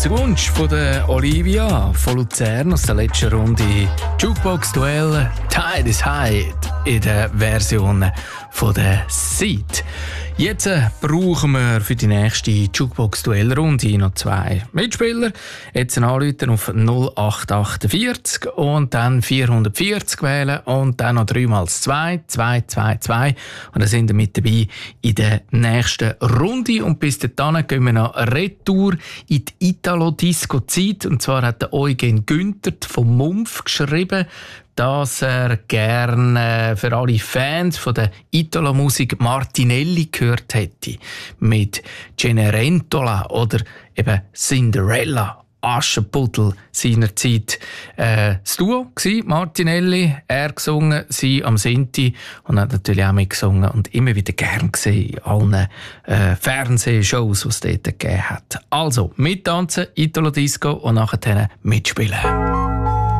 Musikwunsch von der Olivia von Luzern aus der letzten Runde. Jukebox-Duell Tide is High in der Version von der Seed. Jetzt brauchen wir für die nächste Jukebox-Duell-Runde noch 2 Mitspieler. Jetzt anrufen auf 0848 und dann 440 wählen und dann noch 3x2, 222. Und dann sind wir mit dabei in der nächsten Runde. Und bis dahin gehen wir noch retour in die Italo-Disco-Zeit. Und zwar hat der Eugen Günther vom Mumpf geschrieben, dass er gerne für alle Fans von der Italo-Musik Martinelli gehört hätte. Mit Cenerentola oder eben Cinderella. Aschenputtel seinerzeit das Duo gsi, Martinelli, er gesungen, sie am Sinti und hat natürlich auch mitgesungen und immer wieder gern gesehen in allen Fernsehshows, die es dort gegeben hat. Also, mittanzen, Italo Disco und nachher mitspielen.